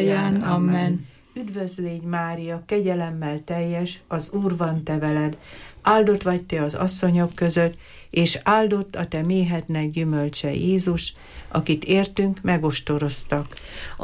minnyáján. Amen. Üdvözl légy, Mária, kegyelemmel teljes, az Úr van te veled. Áldott vagy te az asszonyok között, és áldott a te méhednek gyümölcse Jézus, akit értünk megostoroztak.